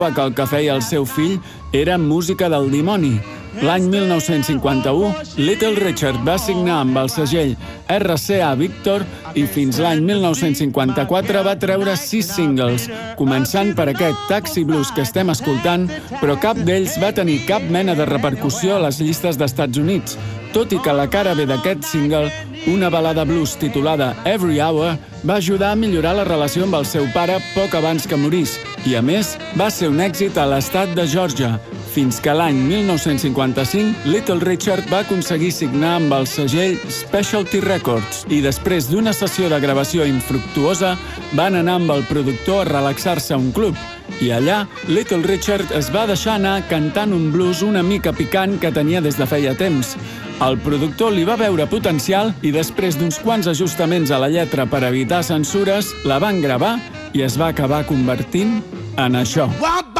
que el que feia el seu fill era música del dimoni. L'any 1951, Little Richard va signar amb el segell RCA Victor i fins l'any 1954 va treure 6 singles, començant per aquest Taxi Blues que estem escoltant, però cap d'ells va tenir cap mena de repercussió a les llistes d'Estats Units, tot i que la cara B d'aquest single, una balada blues titulada Every Hour, va ajudar a millorar la relació amb el seu pare poc abans que morís, i a més va ser un èxit a l'estat de Georgia, fins que l'any 1955 Little Richard va aconseguir signar amb el segell Specialty Records i després d'una sessió de gravació infructuosa van anar amb el productor a relaxar-se a un club i allà Little Richard es va deixar anar cantant un blues una mica picant que tenia des de feia temps. El productor li va veure potencial i després d'uns quants ajustaments a la lletra per evitar censures, la van gravar i es va acabar convertint en això.